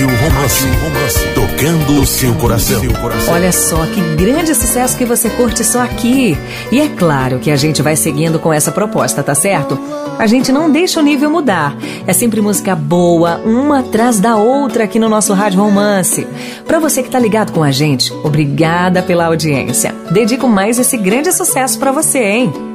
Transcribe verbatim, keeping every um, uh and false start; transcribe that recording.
Rádio Romance, Romance, tocando o seu coração. Olha só que grande sucesso que você curte só aqui. E é claro que a gente vai seguindo com essa proposta, tá certo? A gente não deixa o nível mudar. É sempre música boa, uma atrás da outra aqui no nosso Rádio Romance. Pra você que tá ligado com a gente, obrigada pela audiência. Dedico mais esse grande sucesso pra você, hein?